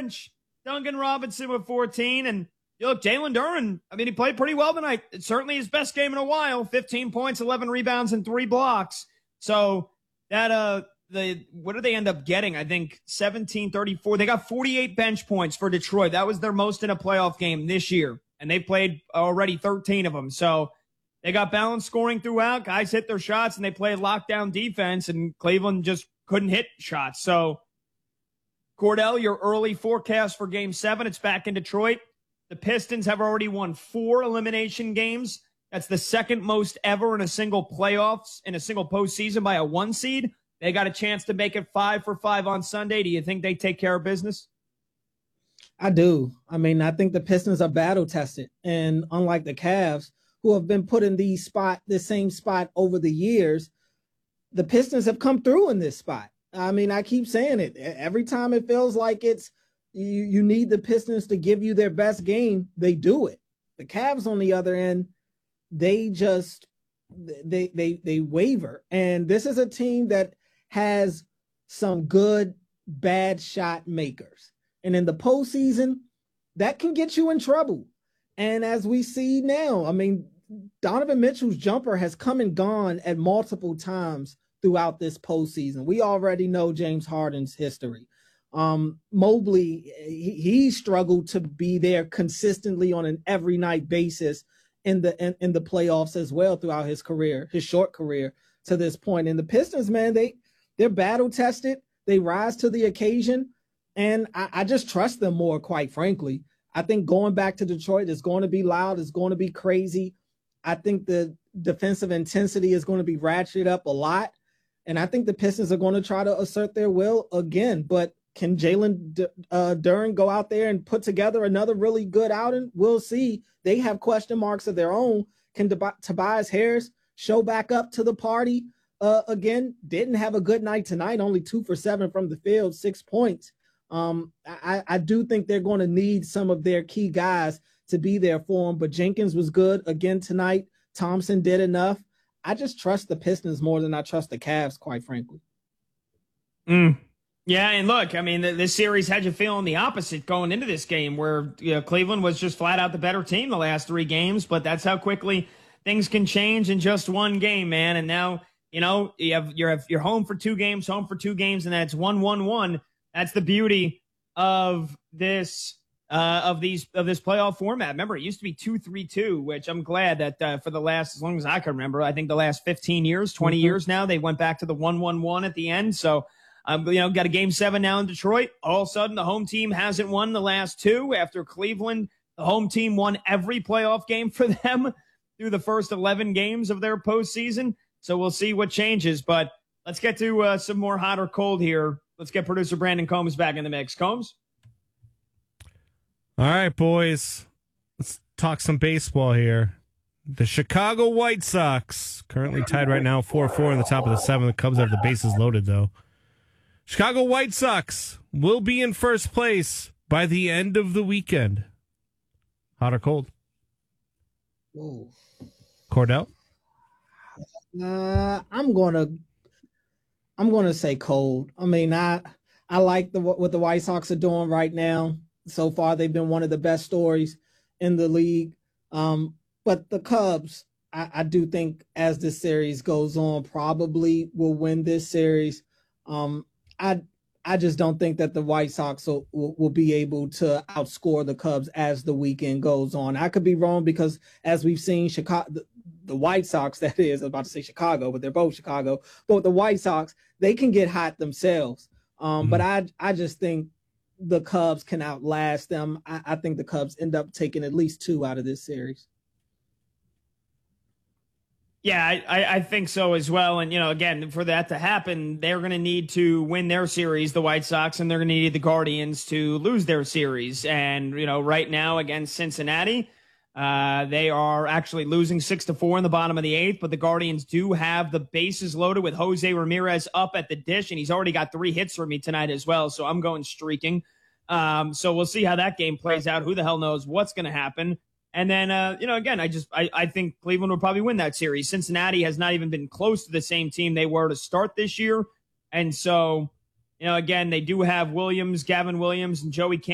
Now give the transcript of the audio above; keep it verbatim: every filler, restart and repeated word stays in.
bench. Duncan Robinson with fourteen. And you look, Jalen Duren, I mean, he played pretty well tonight. It's certainly his best game in a while. fifteen points, eleven rebounds, and three blocks. So that, uh, the what did they end up getting? I think seventeen thirty-four. They got forty-eight bench points for Detroit. That was their most in a playoff game this year. And they played already thirteen of them. So they got balanced scoring throughout. Guys hit their shots, and they played lockdown defense, and Cleveland just couldn't hit shots. So, Cordell, your early forecast for Game seven, it's back in Detroit. The Pistons have already won four elimination games. That's the second most ever in a single playoffs, in a single postseason by a one seed. They got a chance to make it five for five on Sunday. Do you think they take care of business? I do. I mean, I think the Pistons are battle tested. And unlike the Cavs, who have been put in the spot, the same spot over the years, the Pistons have come through in this spot. I mean, I keep saying it. Every time it feels like it's you, you need the Pistons to give you their best game, they do it. The Cavs, on the other end, they just they they they waver. And this is a team that has some good, bad shot makers. And in the postseason, that can get you in trouble. And as we see now, I mean, Donovan Mitchell's jumper has come and gone at multiple times throughout this postseason. We already know James Harden's history. Um, Mobley, he, he struggled to be there consistently on an every night basis in the in, in the playoffs as well throughout his career, his short career to this point. And the Pistons, man, they they're battle tested. They rise to the occasion, and I, I just trust them more, quite frankly. I think going back to Detroit is going to be loud. It's going to be crazy. I think the defensive intensity is going to be ratcheted up a lot. And I think the Pistons are going to try to assert their will again. But can Jalen D- uh, Duren go out there and put together another really good outing? We'll see. They have question marks of their own. Can Tob- Tobias Harris show back up to the party uh, again? Didn't have a good night tonight, only two for seven from the field, six points. Um, I, I do think they're going to need some of their key guys to be there for them. But Jenkins was good again tonight. Thompson did enough. I just trust the Pistons more than I trust the Cavs, quite frankly. Mm. Yeah, and look, I mean, this series had you feeling the opposite going into this game where you know, Cleveland was just flat out the better team the last three games, but that's how quickly things can change in just one game, man. And now, you know, you have, you're, you're home for two games, home for two games, and that's one one one. That's the beauty of this uh, of these of this playoff format. Remember, it used to be two three two, which I'm glad that uh, for the last, as long as I can remember, I think the last fifteen years, twenty mm-hmm. years now, they went back to the one one one at the end. So, um, you know, got a game seven now in Detroit. All of a sudden, the home team hasn't won the last two. After Cleveland, the home team won every playoff game for them through the first eleven games of their postseason. So we'll see what changes. But let's get to uh, some more hot or cold here. Let's get producer Brandon Combs back in the mix. Combs? All right, boys. Let's talk some baseball here. The Chicago White Sox, currently tied right now four four in the top of the seventh. The Cubs have the bases loaded, though. Chicago White Sox will be in first place by the end of the weekend. Hot or cold? Whoa. Cordell? Uh, I'm going to I'm going to say cold. I mean, I I like the what the White Sox are doing right now. So far, they've been one of the best stories in the league. Um, but the Cubs, I, I do think as this series goes on, probably will win this series. Um, I I just don't think that the White Sox will, will, will be able to outscore the Cubs as the weekend goes on. I could be wrong because, as we've seen, Chicago, the, the White Sox, that is, I was about to say Chicago, but they're both Chicago. But the White Sox, they can get hot themselves. Um, mm-hmm. But I I just think the Cubs can outlast them. I, I think the Cubs end up taking at least two out of this series. Yeah, I, I think so as well. And, you know, again, for that to happen, they're going to need to win their series, the White Sox, and they're going to need the Guardians to lose their series. And, you know, right now against Cincinnati, uh, they are actually losing six to four in the bottom of the eighth, but the Guardians do have the bases loaded with Jose Ramirez up at the dish, and he's already got three hits for me tonight as well. So I'm going streaking. Um, so we'll see how that game plays out. Who the hell knows what's going to happen? And then, uh, you know, again, I just I, I think Cleveland will probably win that series. Cincinnati has not even been close to the same team they were to start this year. And so, you know, again, they do have Williams, Gavin Williams, and Joey Campbell